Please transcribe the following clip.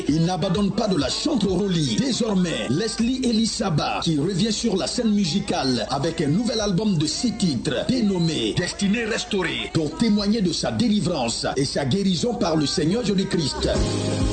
Il n'abandonne pas de la chanterolie. Désormais, Leslie Elisaba qui revient sur la scène musicale avec un nouvel album de 6 titres dénommé Destinée restaurée pour témoigner de sa délivrance et sa guérison par le Seigneur Jésus-Christ.